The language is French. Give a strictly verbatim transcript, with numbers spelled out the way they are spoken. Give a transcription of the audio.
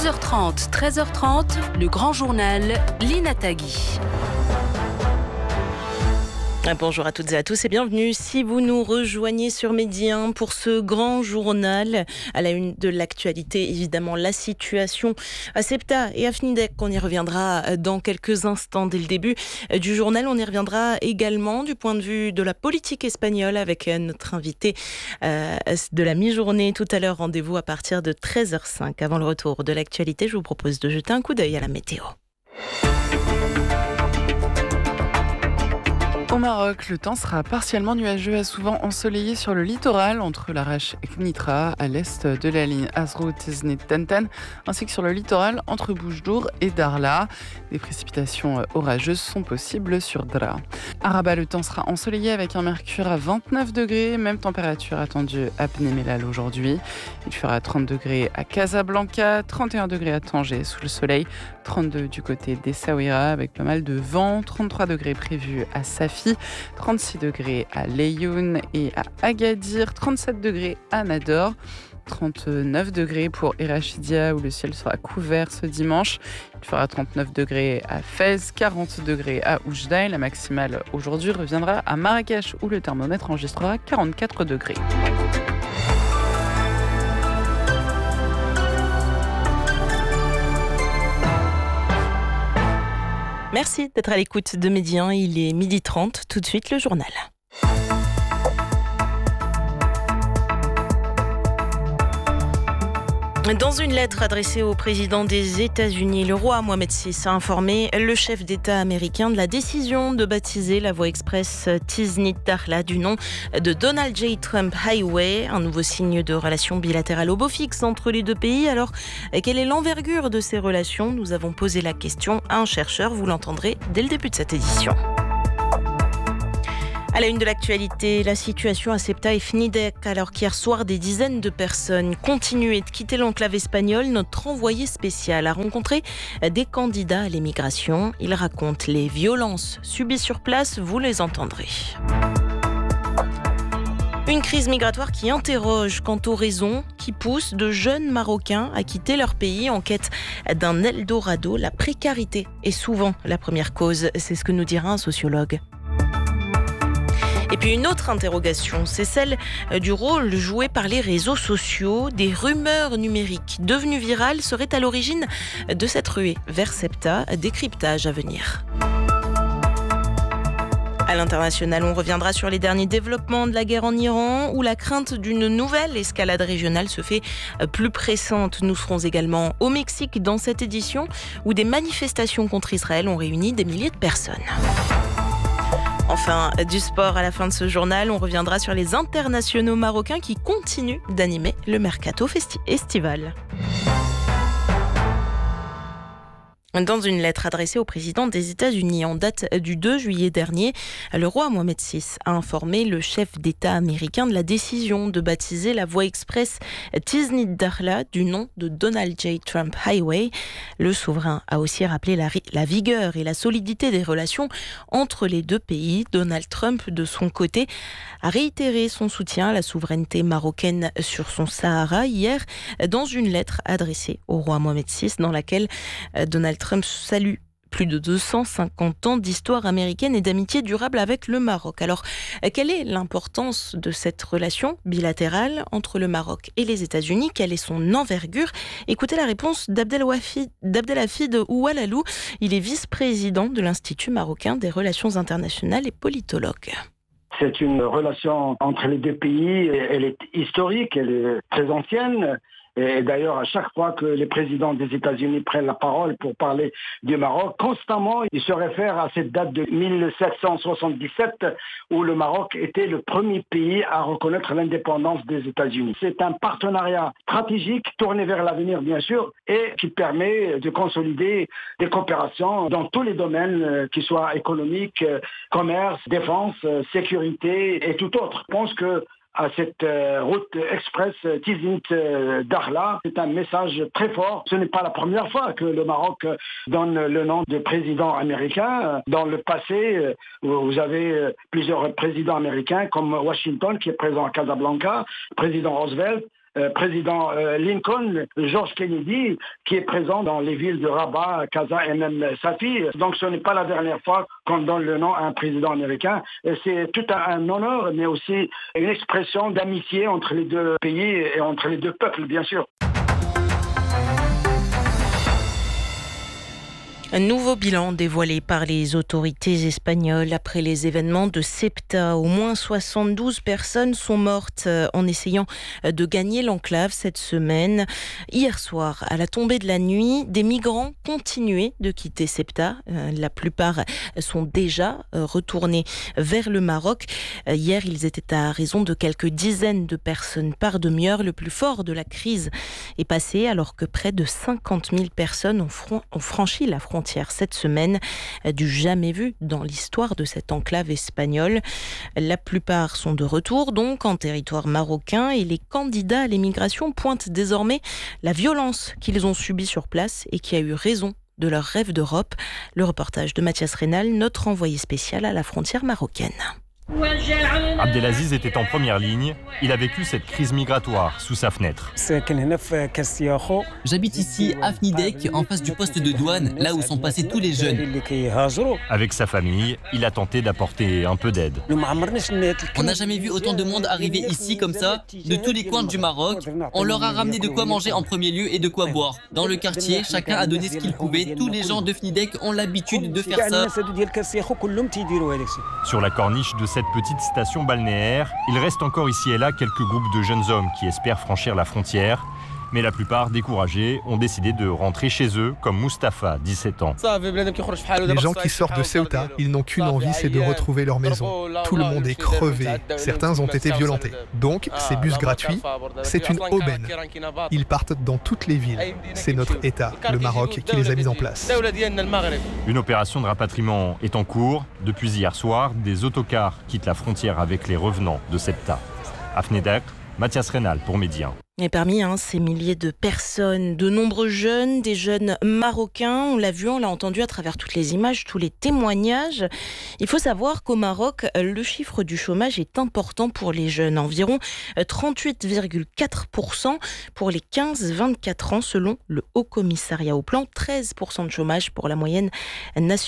douze heures trente, treize heures trente, le grand journal, Lina Tagui. Bonjour à toutes et à tous et bienvenue si vous nous rejoignez sur Midi un pour ce grand journal. À la une de l'actualité, évidemment, la situation à Ceuta et à Fnidek. On y reviendra dans quelques instants dès le début du journal. On y reviendra également du point de vue de la politique espagnole avec notre invité euh, de la mi-journée. Tout à l'heure, rendez-vous à partir de treize heures cinq. Avant le retour de l'actualité, je vous propose de jeter un coup d'œil à la météo. Au Maroc, le temps sera partiellement nuageux et souvent ensoleillé sur le littoral entre l'Arache et Knitra, à l'est de la ligne Azrou-Tiznit-Tenten, ainsi que sur le littoral entre Boujdour et Darla. Des précipitations orageuses sont possibles sur Dra. À Rabat, le temps sera ensoleillé avec un mercure à vingt-neuf degrés, même température attendue à Bnémelal aujourd'hui. Il fera trente degrés à Casablanca, trente et un degrés à Tanger sous le soleil, trente-deux du côté d'Essaouira avec pas mal de vent, trente-trois degrés prévus à Safi, trente-six degrés à Laayoune et à Agadir, trente-sept degrés à Nador, trente-neuf degrés pour Erachidia où le ciel sera couvert ce dimanche. Il fera trente-neuf degrés à Fès, quarante degrés à Oujda et la maximale aujourd'hui reviendra à Marrakech où le thermomètre enregistrera quarante-quatre degrés. Merci d'être à l'écoute de Midi un. Il est midi trente. Tout de suite, le journal. Dans une lettre adressée au président des États-Unis, le roi Mohamed six a informé le chef d'État américain de la décision de baptiser la voie express Tiznit-Darla du nom de Donald J. Trump Highway, un nouveau signe de relations bilatérales au beau fixe entre les deux pays. Alors, quelle est l'envergure de ces relations ? Nous avons posé la question à un chercheur, vous l'entendrez dès le début de cette édition. À la une de l'actualité, la situation à Ceuta et Fnidek, alors qu'hier soir, des dizaines de personnes continuaient de quitter l'enclave espagnole, notre envoyé spécial a rencontré des candidats à l'émigration. Il raconte les violences subies sur place, vous les entendrez. Une crise migratoire qui interroge quant aux raisons qui poussent de jeunes Marocains à quitter leur pays en quête d'un Eldorado. La précarité est souvent la première cause, c'est ce que nous dira un sociologue. Et puis une autre interrogation, c'est celle du rôle joué par les réseaux sociaux. Des rumeurs numériques devenues virales seraient à l'origine de cette ruée vers Ceuta. Décryptage à venir. À l'international, on reviendra sur les derniers développements de la guerre en Iran, où la crainte d'une nouvelle escalade régionale se fait plus pressante. Nous serons également au Mexique dans cette édition, où des manifestations contre Israël ont réuni des milliers de personnes. Enfin, du sport à la fin de ce journal, on reviendra sur les internationaux marocains qui continuent d'animer le mercato festi- estival. Dans une lettre adressée au président des États-Unis en date du deux juillet dernier, le roi Mohamed six a informé le chef d'État américain de la décision de baptiser la voie express Tiznit-Darla du nom de Donald J. Trump Highway. Le souverain a aussi rappelé la, la vigueur et la solidité des relations entre les deux pays. Donald Trump, de son côté, a réitéré son soutien à la souveraineté marocaine sur son Sahara hier dans une lettre adressée au roi Mohamed six dans laquelle Donald Trump salue plus de deux cent cinquante ans d'histoire américaine et d'amitié durable avec le Maroc. Alors, quelle est l'importance de cette relation bilatérale entre le Maroc et les États-Unis ? Quelle est son envergure ? Écoutez la réponse d'Abdelhafid Oualalou. Il est vice-président de l'Institut marocain des relations internationales et politologue. C'est une relation entre les deux pays, elle est historique, elle est très ancienne. Et d'ailleurs, à chaque fois que les présidents des États-Unis prennent la parole pour parler du Maroc, constamment, ils se réfèrent à cette date de mille sept cent soixante-dix-sept où le Maroc était le premier pays à reconnaître l'indépendance des États-Unis. C'est un partenariat stratégique tourné vers l'avenir, bien sûr, et qui permet de consolider des coopérations dans tous les domaines, qu'ils soient économiques, commerce, défense, sécurité et tout autre. Je pense que à cette euh, route express euh, Tiznit-Darla. C'est un message très fort. Ce n'est pas la première fois que le Maroc euh, donne le nom de président américain. Dans le passé, euh, vous avez euh, plusieurs présidents américains comme Washington qui est présent à Casablanca, le président Roosevelt, euh, président euh, Lincoln, George Kennedy, qui est présent dans les villes de Rabat, Casa et même Safi. Donc ce n'est pas la dernière fois qu'on donne le nom à un président américain. Et c'est tout un, un honneur, mais aussi une expression d'amitié entre les deux pays et entre les deux peuples, bien sûr. Un nouveau bilan dévoilé par les autorités espagnoles après les événements de Ceuta. Au moins soixante-douze personnes sont mortes en essayant de gagner l'enclave cette semaine. Hier soir, à la tombée de la nuit, des migrants continuaient de quitter Ceuta. La plupart sont déjà retournés vers le Maroc. Hier, ils étaient à raison de quelques dizaines de personnes par demi-heure. Le plus fort de la crise est passé alors que près de cinquante mille personnes ont, fron- ont franchi la frontière cette semaine, du jamais vu dans l'histoire de cette enclave espagnole. La plupart sont de retour donc en territoire marocain et les candidats à l'émigration pointent désormais la violence qu'ils ont subie sur place et qui a eu raison de leur rêve d'Europe. Le reportage de Mathias Reynal, notre envoyé spécial à la frontière marocaine. Abdelaziz était en première ligne. Il a vécu cette crise migratoire sous sa fenêtre. J'habite ici, à Fnidek, en face du poste de douane, là où sont passés tous les jeunes. Avec sa famille, il a tenté d'apporter un peu d'aide. On n'a jamais vu autant de monde arriver ici comme ça, de tous les coins du Maroc. On leur a ramené de quoi manger en premier lieu et de quoi boire. Dans le quartier, chacun a donné ce qu'il pouvait. Tous les gens de Fnidek ont l'habitude de faire ça. Sur la corniche de cette petite station balnéaire, il reste encore ici et là quelques groupes de jeunes hommes qui espèrent franchir la frontière. Mais la plupart, découragés, ont décidé de rentrer chez eux, comme Mustapha, dix-sept ans. Les gens qui sortent de Ceuta, ils n'ont qu'une envie, c'est de retrouver leur maison. Tout le monde est crevé, certains ont été violentés. Donc, ces bus gratuits, c'est une aubaine. Ils partent dans toutes les villes. C'est notre État, le Maroc, qui les a mis en place. Une opération de rapatriement est en cours. Depuis hier soir, des autocars quittent la frontière avec les revenants de Ceuta. À Fnidek, Mathias Reynal pour Média. Et parmi hein, ces milliers de personnes, de nombreux jeunes, des jeunes marocains, on l'a vu, on l'a entendu à travers toutes les images, tous les témoignages. Il faut savoir qu'au Maroc, le chiffre du chômage est important pour les jeunes, environ trente-huit virgule quatre pour cent pour les quinze vingt-quatre ans selon le Haut Commissariat au Plan, treize pour cent de chômage pour la moyenne nationale.